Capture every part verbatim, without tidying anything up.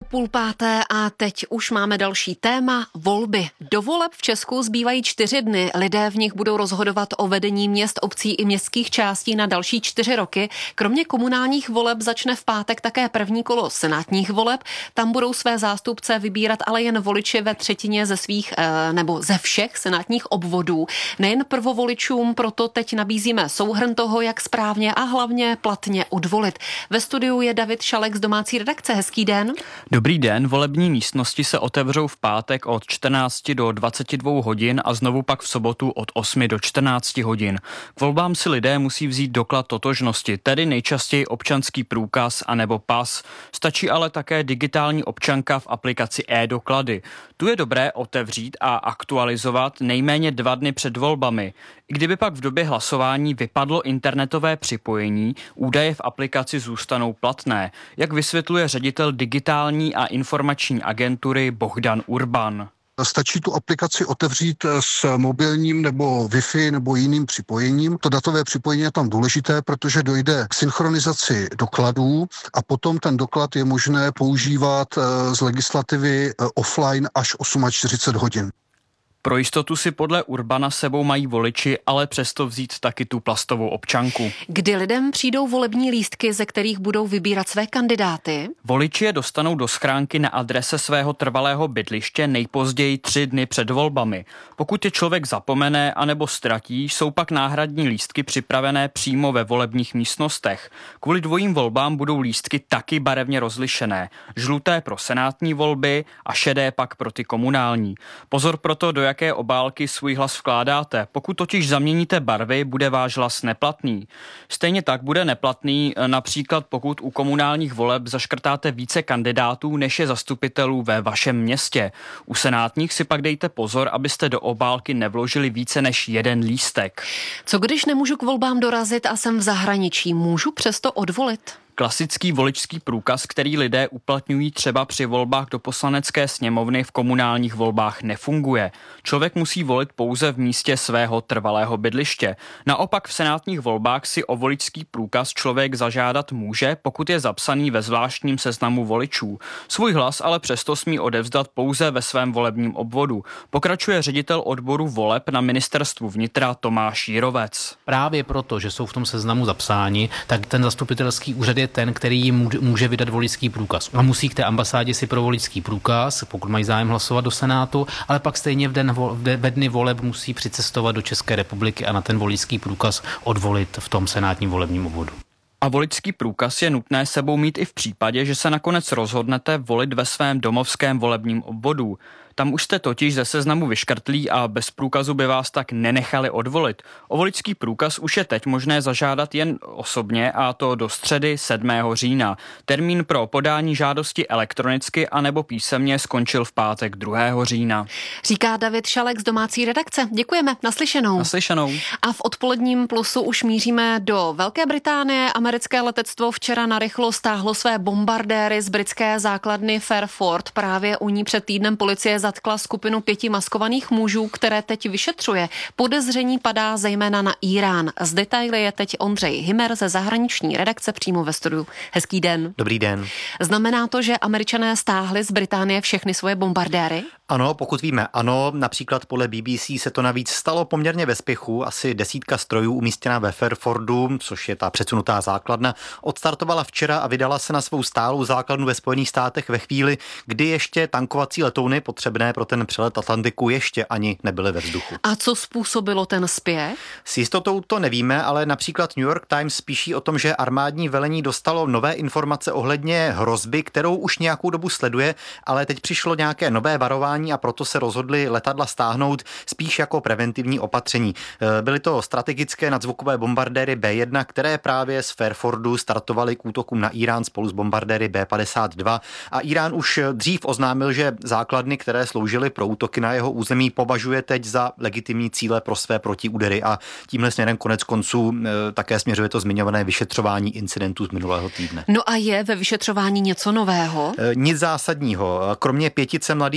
půl páté a teď už máme další téma, volby. Do voleb v Česku zbývají čtyři dny. Lidé v nich budou rozhodovat o vedení měst, obcí i městských částí na další čtyři roky. Kromě komunálních voleb začne v pátek také první kolo senátních voleb. Tam budou své zástupce vybírat ale jen voliči ve třetině ze svých nebo ze všech senátních obvodů. Nejen prvovoličům, proto teď nabízíme souhrn toho, jak správně a hlavně platně odvolit. Ve studiu je David Šalek z domácí redakce. Hezký den. Dobrý den, volební místnosti se otevřou v pátek od čtrnácti do dvaceti dvou hodin a znovu pak v sobotu od osmi do čtrnácti hodin. K volbám si lidé musí vzít doklad totožnosti, tedy nejčastěji občanský průkaz anebo pas. Stačí ale také digitální občanka v aplikaci e-doklady. Tu je dobré otevřít a aktualizovat nejméně dva dny před volbami. I kdyby pak v době hlasování vypadlo internetové připojení, údaje v aplikaci zůstanou platné, jak vysvětluje ředitel digitální a informační agentury Bohdan Urban. Stačí tu aplikaci otevřít s mobilním nebo Wi-Fi nebo jiným připojením. To datové připojení je tam důležité, protože dojde k synchronizaci dokladů a potom ten doklad je možné používat z legislativy offline až čtyřicet osm hodin. Pro jistotu si podle Urbana sebou mají voliči, ale přesto vzít taky tu plastovou občanku. Kdy lidem přijdou volební lístky, ze kterých budou vybírat své kandidáty? Voliči je dostanou do schránky na adrese svého trvalého bydliště nejpozději tři dny před volbami. Pokud je člověk zapomene anebo ztratí, jsou pak náhradní lístky připravené přímo ve volebních místnostech. Kvůli dvojím volbám budou lístky taky barevně rozlišené. Žluté pro senátní volby a šedé pak pro ty komunální. Pozor proto, do jaké obálky svůj hlas vkládáte. Pokud totiž zaměníte barvy, bude váš hlas neplatný. Stejně tak bude neplatný například pokud u komunálních voleb zaškrtáte více kandidátů, než je zastupitelů ve vašem městě. U senátních si pak dejte pozor, abyste do obálky nevložili více než jeden lístek. Co když nemůžu k volbám dorazit a jsem v zahraničí, můžu přesto odvolit? Klasický voličský průkaz, který lidé uplatňují třeba při volbách do poslanecké sněmovny, v komunálních volbách nefunguje. Člověk musí volit pouze v místě svého trvalého bydliště. Naopak v senátních volbách si o voličský průkaz člověk zažádat může, pokud je zapsaný ve zvláštním seznamu voličů. Svůj hlas ale přesto smí odevzdat pouze ve svém volebním obvodu. Pokračuje ředitel odboru voleb na ministerstvu vnitra Tomáš Jirovec. Právě proto, že jsou v tom seznamu zapsáni, tak ten zastupitelský úřad je ten, který jim může vydat voličský průkaz. A musí k té ambasádě si pro voličský průkaz, pokud mají zájem hlasovat do Senátu, ale pak stejně v den ve dny voleb musí přicestovat do České republiky a na ten voličský průkaz odvolit v tom senátním volebním obvodu. A voličský průkaz je nutné sebou mít i v případě, že se nakonec rozhodnete volit ve svém domovském volebním obvodu. Tam už jste totiž ze seznamu vyškrtlí a bez průkazu by vás tak nenechali odvolit. O voličský průkaz už je teď možné zažádat jen osobně, a to do středy sedmého října. Termín pro podání žádosti elektronicky anebo písemně skončil v pátek druhého října. Říká David Šalek z domácí redakce. Děkujeme, naslyšenou. Naslyšenou. A v odpoledním plusu už míříme do Velké Británie. Americké letectvo včera narychlo stáhlo své bombardéry z britské základny Fairford. Právě u ní před týdnem policie zatkla skupinu pěti maskovaných mužů, které teď vyšetřuje. Podezření padá zejména na Írán. Z detaily je teď Ondřej Hymer ze zahraniční redakce přímo ve studiu. Hezký den. Dobrý den. Znamená to, že Američané stáhli z Británie všechny svoje bombardéry? Ano, pokud víme, ano. Například podle B B C se to navíc stalo poměrně ve spěchu. Asi desítka strojů umístěná ve Fairfordu, což je ta předsunutá základna, odstartovala včera a vydala se na svou stálou základnu ve Spojených státech ve chvíli, kdy ještě tankovací letouny potřebné pro ten přelet Atlantiku ještě ani nebyly ve vzduchu. A co způsobilo ten spěch? S jistotou to nevíme, ale například New York Times píší o tom, že armádní velení dostalo nové informace ohledně hrozby, kterou už nějakou dobu sleduje, ale teď přišlo nějaké nové varování a proto se rozhodli letadla stáhnout spíš jako preventivní opatření. Byly to strategické nadzvukové bombardéry bé jedna, které právě z Fairfordu startovaly k útokům na Irán spolu s bombardéry bé padesát dva a Irán už dřív oznámil, že základny, které sloužily pro útoky na jeho území, považuje teď za legitimní cíle pro své protiúdery a tímhle směrem konec konců také směřuje to zmiňované vyšetřování incidentů z minulého týdne. No a je ve vyšetřování něco nového? Nic zásadního. Kromě pětice mladých mužů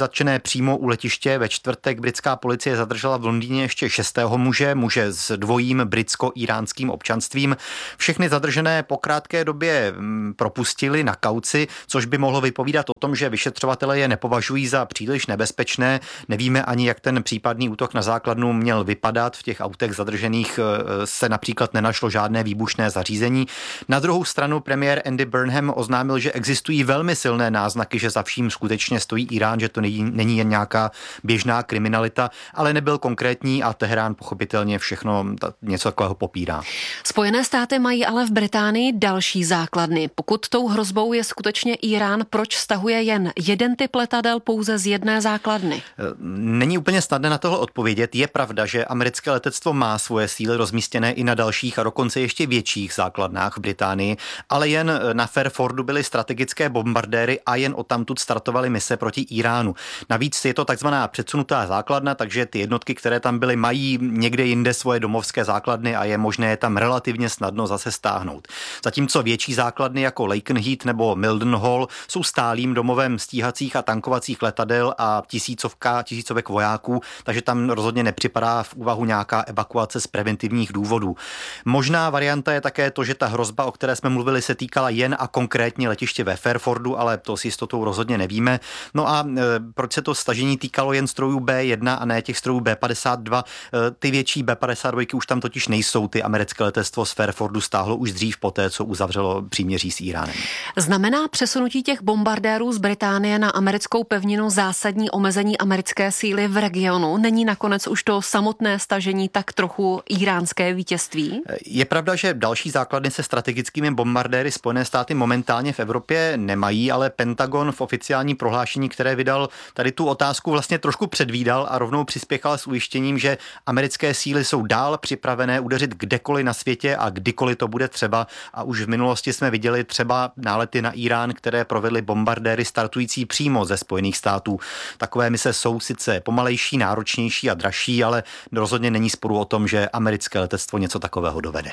zatčené přímo u letiště. Ve čtvrtek britská policie zadržela v Londýně ještě šestého muže, muže s dvojím britsko-íránským občanstvím. Všechny zadržené po krátké době propustili na kauci, což by mohlo vypovídat o tom, že vyšetřovatelé je nepovažují za příliš nebezpečné. Nevíme ani, jak ten případný útok na základnu měl vypadat. V těch autech zadržených se například nenašlo žádné výbušné zařízení. Na druhou stranu premiér Andy Burnham oznámil, že existují velmi silné náznaky, že za vším skutečně stojí Irán, že to není, není jen nějaká běžná kriminalita, ale nebyl konkrétní a Teherán pochopitelně všechno něco takového popírá. Spojené státy mají ale v Británii další základny. Pokud tou hrozbou je skutečně Irán, proč stahuje jen jeden typ letadel pouze z jedné základny? Není úplně snadné na tohle odpovědět. Je pravda, že americké letectvo má svoje síly rozmístěné i na dalších a dokonce ještě větších základnách v Británii, ale jen na Fairfordu byly strategické bombardéry a jen odtamtud startovaly mise proti Iránu. Navíc je to takzvaná předsunutá základna, takže ty jednotky, které tam byly, mají někde jinde svoje domovské základny a je možné je tam relativně snadno zase stáhnout. Zatímco větší základny jako Lakenheath nebo Mildenhall jsou stálým domovem stíhacích a tankovacích letadel a tisícovka, tisícovek vojáků, takže tam rozhodně nepřipadá v úvahu nějaká evakuace z preventivních důvodů. Možná varianta je také to, že ta hrozba, o které jsme mluvili, se týkala jen a konkrétně letiště ve Fairfordu, ale to s jistotou rozhodně nevíme. No a e, proč se to stažení týkalo jen strojů bé jedna a ne těch strojů bé padesát dva? E, ty větší bé padesát dva už tam totiž nejsou. Ty americké letectvo z Fairfordu stáhlo už dřív poté, co uzavřelo příměří s Iránem. Znamená přesunutí těch bombardérů z Británie na americkou pevninu zásadní omezení americké síly v regionu? Není nakonec už to samotné stažení tak trochu iránské vítězství? Je pravda, že další základny se strategickými bombardéry Spojené státy momentálně v Evropě nemají, ale Pentagon v oficiálním prohlášení, které vydal, tady tu otázku vlastně trošku předvídal a rovnou přispěchal s ujištěním, že americké síly jsou dál připravené udeřit kdekoliv na světě a kdykoliv to bude třeba. A už v minulosti jsme viděli třeba nálety na Irán, které provedly bombardéry startující přímo ze Spojených států. Takové mise jsou sice pomalejší, náročnější a dražší, ale rozhodně není sporu o tom, že americké letectvo něco takového dovede.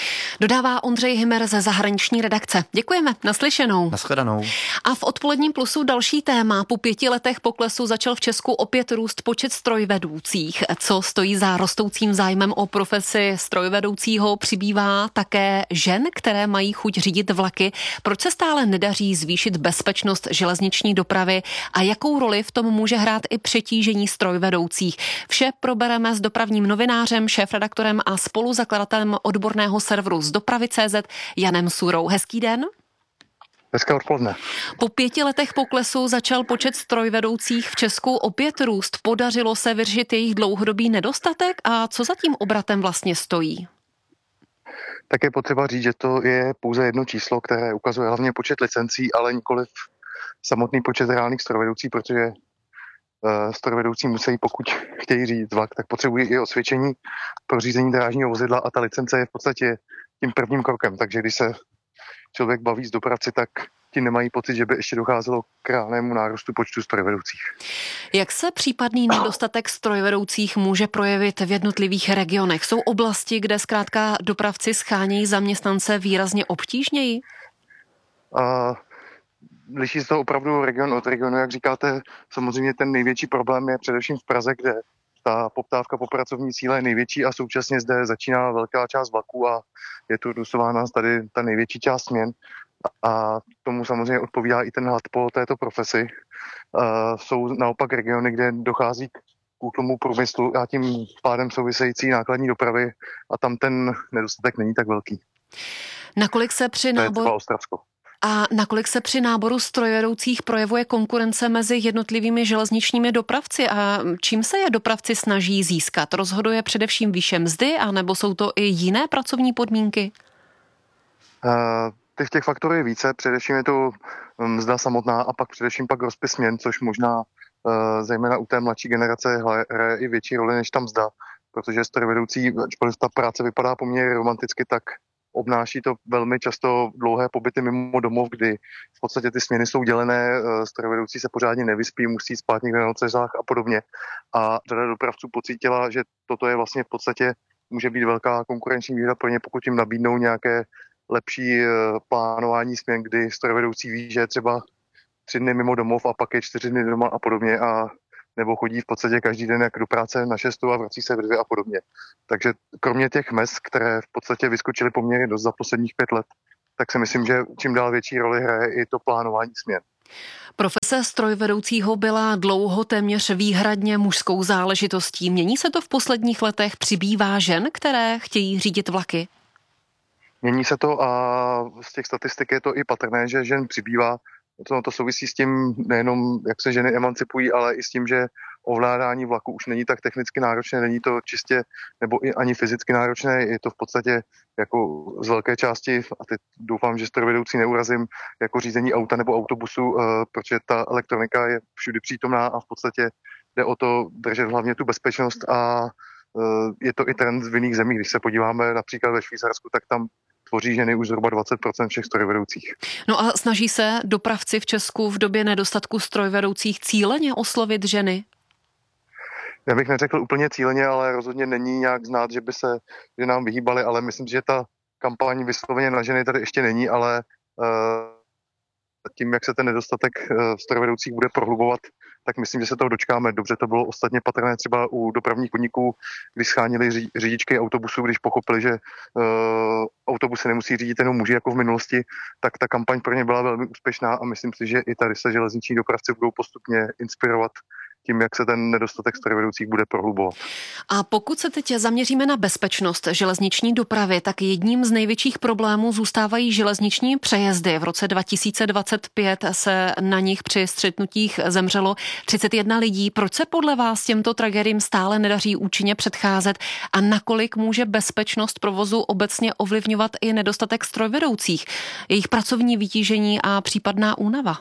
Dodává Ondřej Hymer ze zahraniční redakce. Děkujeme, naslyšenou. Nashledanou. A v odpoledním plusu další téma. Po pěti letech poklesu začal v Česku opět růst počet strojvedoucích. Co stojí za rostoucím zájmem o profesi strojvedoucího? Přibývá také žen, které mají chuť řídit vlaky. Proč se stále nedaří zvýšit bezpečnost železniční dopravy a jakou roli v tom může hrát i přetížení strojvedoucích? Vše probereme s dopravním novinářem, šéfredaktorem a spoluzakladatelem odborného serveru z dopravy tečka cé zet Janem Surou. Hezký den. Hezké odpoledne. Po pěti letech poklesu začal počet strojvedoucích v Česku opět růst. Podařilo se vyřešit jejich dlouhodobý nedostatek a co za tím obratem vlastně stojí? Tak je potřeba říct, že to je pouze jedno číslo, které ukazuje hlavně počet licencí, ale nikoliv samotný počet reálných strojvedoucích, protože uh, strojvedoucí musí, pokud chtějí řídit vlak, tak potřebují i osvědčení pro řízení drážního vozidla a ta licence je v podstatě tím prvním krokem. Takže když se člověk baví s dopravci, tak ti nemají pocit, že by ještě docházelo k reálnému nárůstu počtu strojvedoucích. Jak se případný nedostatek strojvedoucích může projevit v jednotlivých regionech? Jsou oblasti, kde zkrátka dopravci schánějí zaměstnance výrazně obtížněji? A liší se to opravdu region od regionu, jak říkáte. Samozřejmě ten největší problém je především v Praze, kde ta poptávka po pracovní síle je největší a současně zde začíná velká část vlaků a je tu dosována tady ta největší část směn. A tomu samozřejmě odpovídá i ten hlad po této profesi. Uh, jsou naopak regiony, kde dochází k útlumu průmyslu a tím pádem související nákladní dopravy a tam ten nedostatek není tak velký. Nakolik se při náboru... A nakolik se při náboru strojvedoucích projevuje konkurence mezi jednotlivými železničními dopravci a čím se je dopravci snaží získat? Rozhoduje především výše mzdy, anebo jsou to i jiné pracovní podmínky? Uh, těch, těch faktorů je více, především je to mzda samotná a pak především pak rozpis směn, což možná uh, zejména u té mladší generace hraje i větší roli než ta mzda, protože strojvedoucí, ačkoliv ta práce vypadá poměrně romanticky, tak obnáší to velmi často dlouhé pobyty mimo domov, kdy v podstatě ty směny jsou dělené, strojvedoucí se pořádně nevyspí, musí spát někde na nocezách a podobně. A řada dopravců pocítila, že toto je vlastně v podstatě může být velká konkurenční výhoda pro ně, pokud jim nabídnou nějaké lepší plánování směn, kdy strojvedoucí ví, že třeba tři dny mimo domov a pak je čtyři dny doma a podobně, a nebo chodí v podstatě každý den jak do práce na šestou a vrací se v dvě a podobně. Takže kromě těch mez, které v podstatě vyskočily poměrně dost za posledních pět let, tak si myslím, že čím dál větší roli hraje i to plánování směn. Profese strojvedoucího byla dlouho téměř výhradně mužskou záležitostí. Mění se to v posledních letech? Přibývá žen, které chtějí řídit vlaky? Mění se to a z těch statistik je to i patrné, že žen přibývá. To, to souvisí s tím nejenom, jak se ženy emancipují, ale i s tím, že ovládání vlaku už není tak technicky náročné, není to čistě nebo i ani fyzicky náročné, je to v podstatě jako z velké části, a teď doufám, že strojvedoucí neurazím, jako řízení auta nebo autobusu, protože ta elektronika je všudy přítomná a v podstatě jde o to držet hlavně tu bezpečnost, a je to i trend v jiných zemích. Když se podíváme například ve Švýcarsku, tak tam tvoří ženy už zhruba dvacet procent všech strojvedoucích. No a snaží se dopravci v Česku v době nedostatku strojvedoucích cíleně oslovit ženy? Já bych neřekl úplně cíleně, ale rozhodně není nějak znát, že by se že nám vyhýbali, ale myslím, že ta kampaň vysloveně na ženy tady ještě není, ale uh, tím, jak se ten nedostatek uh, strojvedoucích bude prohlubovat, tak myslím, že se toho dočkáme. Dobře to bylo ostatně patrné třeba u dopravních podniků, když schánili ři- řidičky autobusů, když pochopili, že uh, autobusy nemusí řídit jenom muži jako v minulosti, tak ta kampaň pro ně byla velmi úspěšná a myslím si, že i tady se železniční dopravci budou postupně inspirovat tím, jak se ten nedostatek strojvedoucích bude prohlubovat. A pokud se teď zaměříme na bezpečnost železniční dopravy, tak jedním z největších problémů zůstávají železniční přejezdy. V roce dva tisíce dvacet pět se na nich při střetnutích zemřelo třicet jedna lidí. Proč se podle vás těmto tragédiím stále nedaří účinně předcházet a nakolik může bezpečnost provozu obecně ovlivňovat i nedostatek strojvedoucích, jejich pracovní vytížení a případná únava?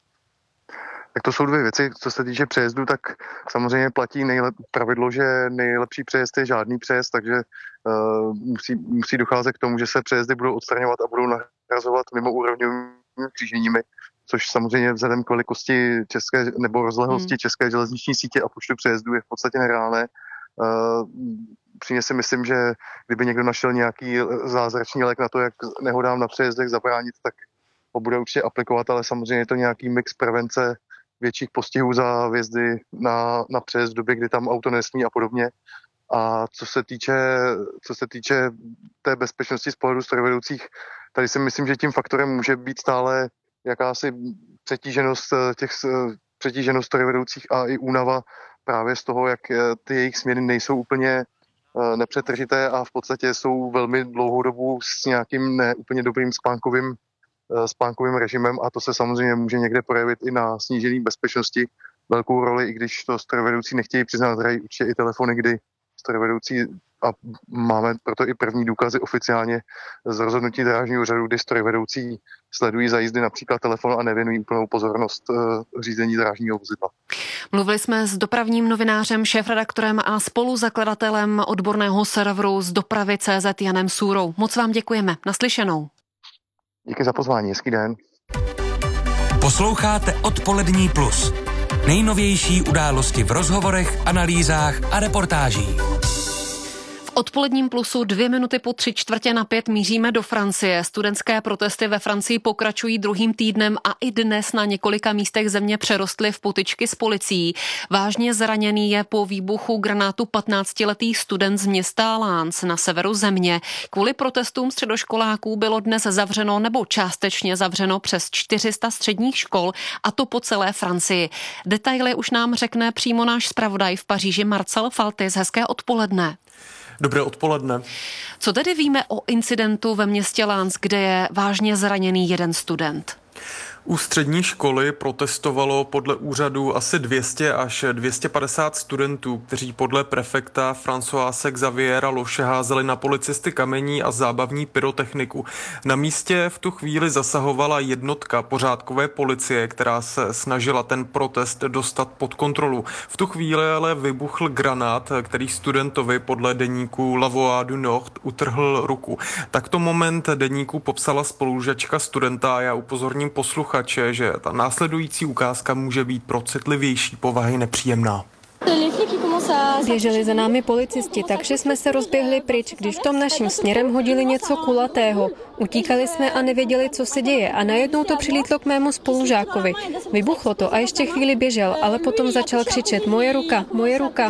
Tak to jsou dvě věci. Co se týče přejezdu, tak samozřejmě platí nejlep, pravidlo, že nejlepší přejezd je žádný přejezd, takže uh, musí, musí docházet k tomu, že se přejezdy budou odstraňovat a budou nahrazovat mimo úrovňovými kříženími, což samozřejmě vzhledem k velikosti české nebo rozlehosti hmm. české železniční sítě a počtu přejezdů je v podstatě nereálné. Uh, Přímě si myslím, že kdyby někdo našel nějaký zázračný lék na to, jak nehodám na přejezdech zabránit, tak ho bude určitě aplikovat, ale samozřejmě je to nějaký mix prevence větších postihů za vjezdy na, na přejezd v době, kdy tam auto nesmí a podobně. A co se týče, co se týče té bezpečnosti z pohledu strojvedoucích, tady si myslím, že tím faktorem může být stále jakási přetíženost těch přetíženost strojvedoucích a i únava právě z toho, jak ty jejich směny nejsou úplně nepřetržité a v podstatě jsou velmi dlouhou dobu s nějakým neúplně dobrým spánkovým spánkovým režimem, a to se samozřejmě může někde projevit i na snížení bezpečnosti. Velkou roli, i když to strojvedoucí nechtějí přiznat, hrají určitě i telefony, kdy strojvedoucí, a máme proto i první důkazy oficiálně z rozhodnutí drážního řádu, kdy strojvedoucí sledují za jízdy například telefon a nevěnují úplnou pozornost uh, řízení drážního vozidla. Mluvili jsme s dopravním novinářem, šéfredaktorem a spoluzakladatelem odborného serveru z dopravy tečka cé zet Janem Sůrou. Moc vám děkujeme. Naslyšenou. Díky za pozvání, hezký den. Posloucháte Odpolední plus. Nejnovější události v rozhovorech, analýzách a reportážích. V Odpoledním plusu dvě minuty po tři čtvrtě na pět míříme do Francie. Studentské protesty ve Francii pokračují druhým týdnem a i dnes na několika místech země přerostly v potyčky s policií. Vážně zraněný je po výbuchu granátu patnáctiletý student z města Lens na severu země. Kvůli protestům středoškoláků bylo dnes zavřeno nebo částečně zavřeno přes čtyři sta středních škol, a to po celé Francii. Detaily už nám řekne přímo náš zpravodaj v Paříži Marcel Faltis. Hezké odpoledne. Dobré odpoledne. Co tedy víme o incidentu ve městě Lens, kde je vážně zraněný jeden student? U střední školy protestovalo podle úřadu asi dvě stě až dvě stě padesát studentů, kteří podle prefekta Françoise Xaviera Loše házeli na policisty kamení a zábavní pyrotechniku. Na místě v tu chvíli zasahovala jednotka pořádkové policie, která se snažila ten protest dostat pod kontrolu. V tu chvíli ale vybuchl granát, který studentovi podle deníku La Voix du Nord utrhl ruku. Takto moment deníku popsala spolužačka studenta a já upozorním posluchače, že ta následující ukázka může být pro citlivější povahy nepříjemná. Běželi za námi policisti, takže jsme se rozběhli pryč, když v tom naším směrem hodili něco kulatého. Utíkali jsme a nevěděli, co se děje, a najednou to přilítlo k mému spolužákovi. Vybuchlo to a ještě chvíli běžel, ale potom začal křičet: moje ruka, moje ruka.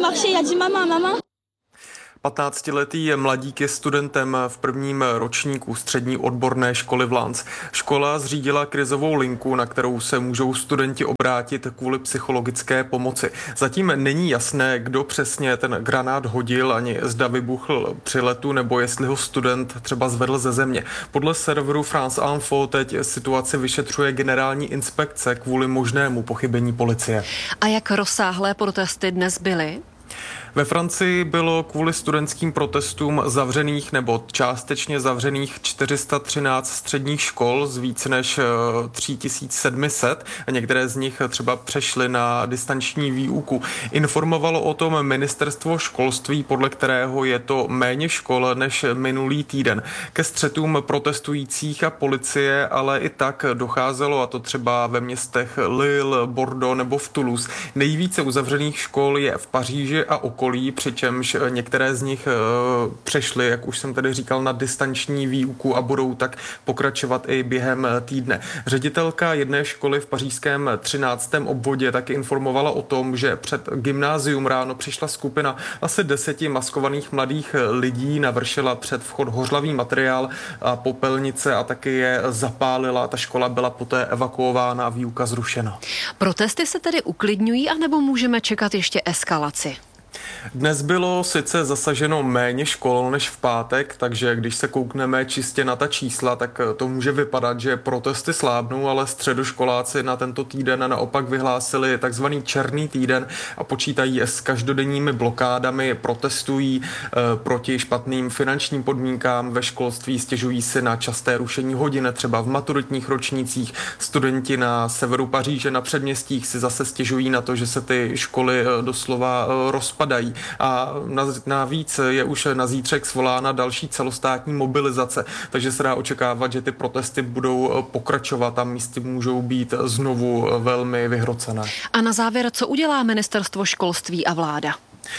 patnáctiletý mladík je studentem v prvním ročníku střední odborné školy v Lens. Škola zřídila krizovou linku, na kterou se můžou studenti obrátit kvůli psychologické pomoci. Zatím není jasné, kdo přesně ten granát hodil, ani zda vybuchl při letu, nebo jestli ho student třeba zvedl ze země. Podle serveru France Info teď situaci vyšetřuje generální inspekce kvůli možnému pochybení policie. A jak rozsáhlé protesty dnes byly? Ve Francii bylo kvůli studentským protestům zavřených nebo částečně zavřených čtyři sta třináct středních škol z víc než tři tisíce sedm set. Některé z nich třeba přešly na distanční výuku. Informovalo o tom ministerstvo školství, podle kterého je to méně škol než minulý týden. Ke střetům protestujících a policie ale i tak docházelo, a to třeba ve městech Lille, Bordeaux nebo v Toulouse. Nejvíce uzavřených škol je v Paříži a okolí, přičemž některé z nich přešly, jak už jsem tady říkal, na distanční výuku a budou tak pokračovat i během týdne. Ředitelka jedné školy v pařížském třináctém obvodě taky informovala o tom, že před gymnázium ráno přišla skupina asi deseti maskovaných mladých lidí, navršila před vchod hořlavý materiál a popelnice a taky je zapálila. Ta škola byla poté evakuována a výuka zrušena. Protesty se tedy uklidňují, anebo můžeme čekat ještě eskalaci? Dnes bylo sice zasaženo méně škol než v pátek, takže když se koukneme čistě na ta čísla, tak to může vypadat, že protesty slábnou, ale středoškoláci na tento týden naopak vyhlásili takzvaný černý týden a počítají s každodenními blokádami, protestují e, proti špatným finančním podmínkám ve školství, stěžují si na časté rušení hodin, třeba v maturitních ročnících. Studenti na severu Paříže na předměstích si zase stěžují na to, že se ty školy e, doslova e, rozpadají. A navíc je už na zítřek svolána další celostátní mobilizace, takže se dá očekávat, že ty protesty budou pokračovat a místy můžou být znovu velmi vyhrocené. A na závěr, co udělá ministerstvo školství a vláda?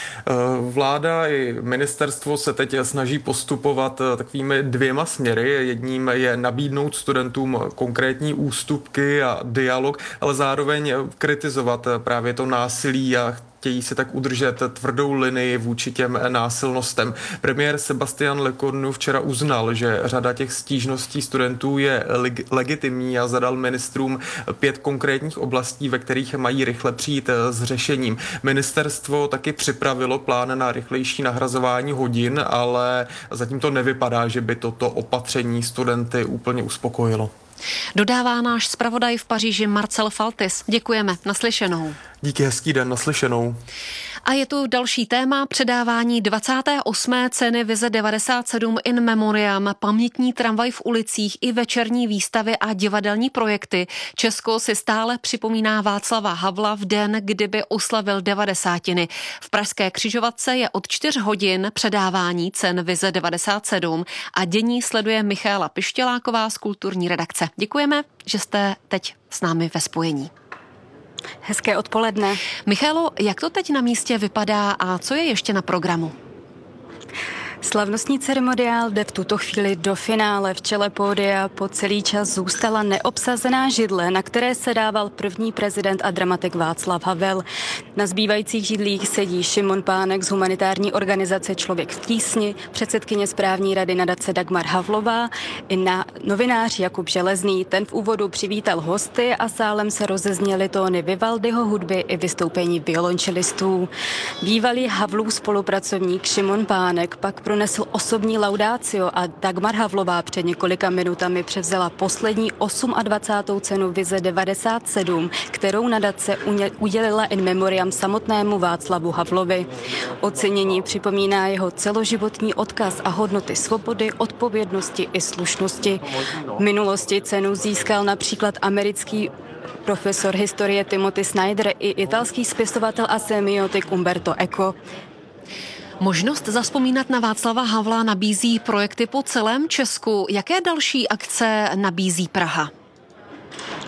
Vláda i ministerstvo se teď snaží postupovat takovými dvěma směry. Jedním je nabídnout studentům konkrétní ústupky a dialog, ale zároveň kritizovat právě to násilí a chtějí si tak udržet tvrdou linii vůči těm násilnostem. Premiér Sébastien Lecornu včera uznal, že řada těch stížností studentů je leg- legitimní a zadal ministrům pět konkrétních oblastí, ve kterých mají rychle přijít s řešením. Ministerstvo taky připravilo plán na rychlejší nahrazování hodin, ale zatím to nevypadá, že by toto opatření studenty úplně uspokojilo. Dodává náš zpravodaj v Paříži Marcel Faltis. Děkujeme, naslyšenou. Díky, hezký den, naslyšenou. A je tu další téma, předávání dvacáté osmé ceny Vize devadesát sedm in memoriam, pamětní tramvaj v ulicích i večerní výstavy a divadelní projekty. Česko si stále připomíná Václava Havla v den, kdyby oslavil devadesátiny. V pražské Křižovatce je od čtyř hodin předávání cen Vize devadesát sedm a dění sleduje Michaela Pištěláková z kulturní redakce. Děkujeme, že jste teď s námi ve spojení. Hezké odpoledne. Michalo, jak to teď na místě vypadá a co je ještě na programu? Slavnostní ceremoniál jde v tuto chvíli do finále. V čele pódia po celý čas zůstala neobsazená židle, na které se dával první prezident a dramatik Václav Havel. Na zbývajících židlích sedí Šimon Pánek z humanitární organizace Člověk v tísni, předsedkyně správní rady nadace Dagmar Havlová i na novinář Jakub Železný. Ten v úvodu přivítal hosty a sálem se rozezněly tóny Vivaldiho hudby i vystoupení violončelistů. Bývalý Havlův spolupracovník Šimon Pánek pak pronesl osobní laudácio a Dagmar Havlová před několika minutami převzala poslední dvacátou osmou cenu Vize devadesát sedm, kterou nadace udělila in memoriam samotnému Václavu Havlovi. Ocenění připomíná jeho celoživotní odkaz a hodnoty svobody, odpovědnosti i slušnosti. V minulosti cenu získal například americký profesor historie Timothy Snyder i italský spisovatel a semiotik Umberto Eco. Možnost zazpomínat na Václava Havla nabízí projekty po celém Česku. Jaké další akce nabízí Praha?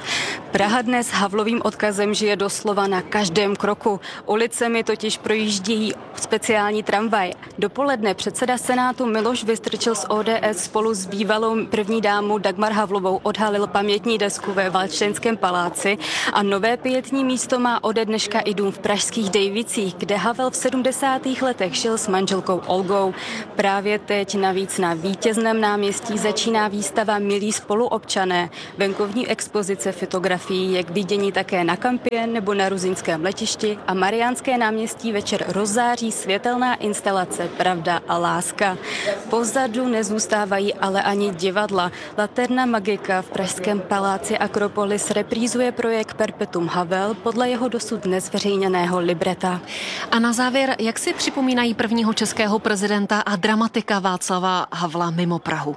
Praha dnes Havlovým odkazem žije doslova na každém kroku. Ulicemi totiž projíždí speciální tramvaj. Dopoledne předseda Senátu Miloš Vystrčil z O D S spolu s bývalou první dámou Dagmar Havlovou odhalil pamětní desku ve Valdštejnském paláci a nové pietní místo má ode dneška i dům v pražských Dejvicích, kde Havel v sedmdesátých letech žil s manželkou Olgou. Právě teď navíc na Vítězném náměstí začíná výstava Milí spoluobčané. Venkovní expozice fotografií je k vidění také na Kampě nebo na Ruzyňském letišti a Mariánské náměstí večer rozzáří světelná instalace Pravda a láska. Pozadu nezůstávají ale ani divadla. Laterna Magika v pražském paláci Akropolis reprízuje projekt Perpetuum Havel podle jeho dosud nezveřejněného libreta. A na závěr, jak si připomínají prvního českého prezidenta a dramatika Václava Havla mimo Prahu?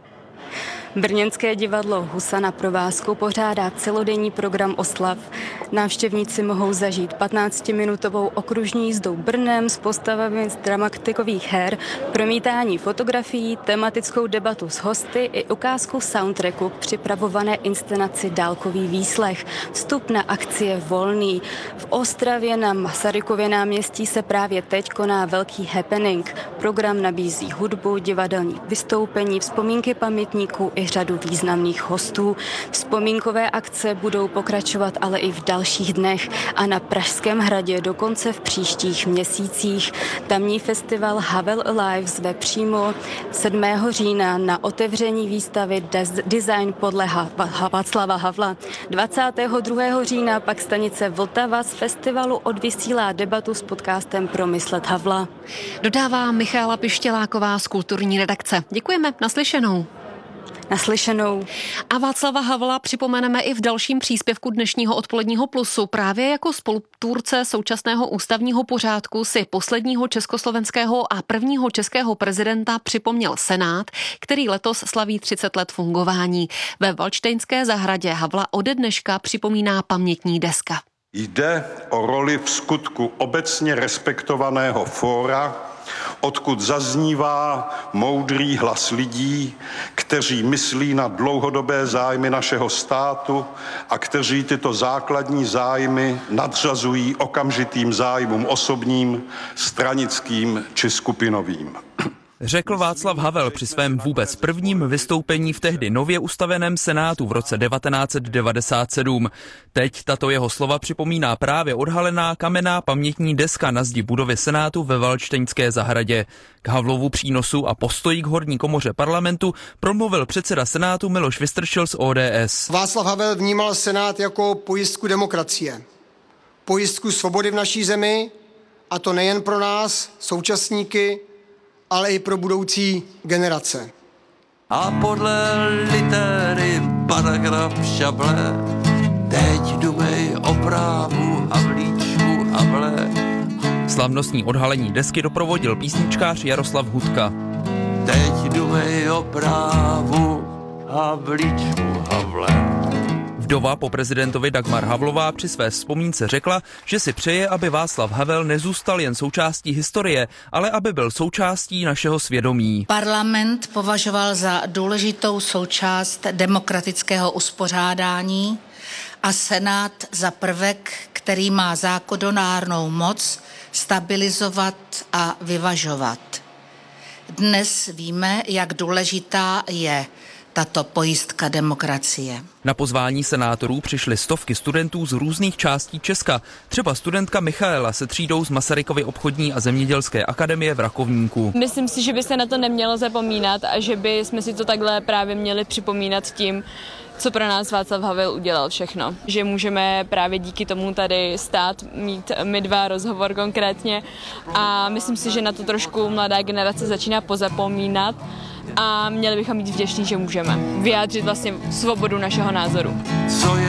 Brněnské divadlo Husa na provázku pořádá celodenní program oslav. Návštěvníci mohou zažít patnáctiminutovou okružní jízdou Brnem s postavami z dramatikových her, promítání fotografií, tematickou debatu s hosty i ukázku soundtracku k připravované inscenaci Dálkový výslech. Vstup na akci je volný. V Ostravě na Masarykově náměstí se právě teď koná velký happening. Program nabízí hudbu, divadelní vystoupení, vzpomínky pamětníků i řadu významných hostů. Vzpomínkové akce budou pokračovat ale i v dalších dnech a na Pražském hradě dokonce v příštích měsících. Tamní festival Havel Alive zve přímo sedmého října na otevření výstavy Design podle Václava Havla. dvacátého druhého října pak stanice Vltava z festivalu odvysílá debatu s podcastem Promyslet Havla. Dodává Michála Pištěláková z kulturní redakce. Děkujeme, naslyšenou. Naslyšenou. A Václava Havla připomeneme i v dalším příspěvku dnešního odpoledního Plusu. Právě jako spolutvůrce současného ústavního pořádku si posledního československého a prvního českého prezidenta připomněl Senát, který letos slaví třicet let fungování. Ve Valdštejnské zahradě Havla ode dneška připomíná pamětní deska. Jde o roli v skutku obecně respektovaného fóra, odkud zaznívá moudrý hlas lidí, kteří myslí na dlouhodobé zájmy našeho státu a kteří tyto základní zájmy nadřazují okamžitým zájmům osobním, stranickým či skupinovým. Řekl Václav Havel při svém vůbec prvním vystoupení v tehdy nově ustaveném Senátu v roce devatenáct set devadesát sedm. Teď tato jeho slova připomíná právě odhalená kamenná pamětní deska na zdi budovy Senátu ve Valdštejnské zahradě. K Havlovu přínosu a postoji k horní komoře parlamentu promluvil předseda Senátu Miloš Vystrčil z O D S. Václav Havel vnímal Senát jako pojistku demokracie, pojistku svobody v naší zemi, a to nejen pro nás, současníky, ale i pro budoucí generace. A podle litery paragraf šable teď dumej o právu Havlíčku Havle. Slavnostní odhalení desky doprovodil písničkář Jaroslav Hudka. Teď dumej o právu Havlíčku Havle. Vdova po prezidentovi Dagmar Havlová při své vzpomínce řekla, že si přeje, aby Václav Havel nezůstal jen součástí historie, ale aby byl součástí našeho svědomí. Parlament považoval za důležitou součást demokratického uspořádání a Senát za prvek, který má zákonodárnou moc stabilizovat a vyvažovat. Dnes víme, jak důležitá je tato pojistka demokracie. Na pozvání senátorů přišly stovky studentů z různých částí Česka. Třeba studentka Michaela se třídou z Masarykovy obchodní a zemědělské akademie v Rakovníku. Myslím si, že by se na to nemělo zapomínat a že by jsme si to takhle právě měli připomínat tím, co pro nás Václav Havel udělal všechno. Že můžeme právě díky tomu tady stát, mít my dva rozhovor konkrétně a myslím si, že na to trošku mladá generace začíná pozapomínat a měli bychom být vděční, že můžeme vyjádřit vlastně svobodu našeho názoru. Co je